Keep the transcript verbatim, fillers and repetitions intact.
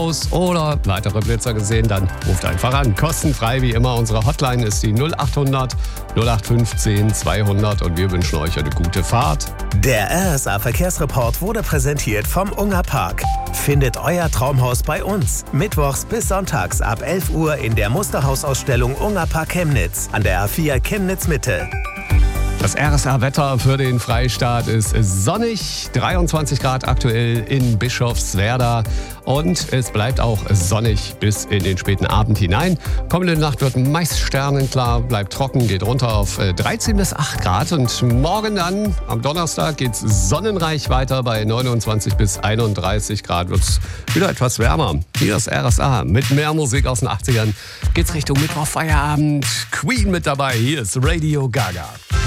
Haus oder weitere Blitzer gesehen, dann ruft einfach an. Kostenfrei wie immer. Unsere Hotline ist die null acht hundert null acht fünfzehn zweihundert und wir wünschen euch eine gute Fahrt. Der R S A Verkehrsreport wurde präsentiert vom Unger Park. Findet euer Traumhaus bei uns. Mittwochs bis sonntags ab elf Uhr in der Musterhausausstellung Unger Park Chemnitz an der A vier Chemnitz Mitte. Das R S A-Wetter für den Freistaat ist sonnig, dreiundzwanzig Grad aktuell in Bischofswerda und es bleibt auch sonnig bis in den späten Abend hinein. Kommende Nacht wird meist sternenklar, bleibt trocken, geht runter auf dreizehn bis acht Grad und morgen dann, am Donnerstag, geht's sonnenreich weiter. Bei neunundzwanzig bis einunddreißig Grad wird's wieder etwas wärmer. Hier ist R S A mit mehr Musik aus den achtzigern. Geht's Richtung Mittwoch Feierabend. Queen mit dabei, hier ist Radio Gaga.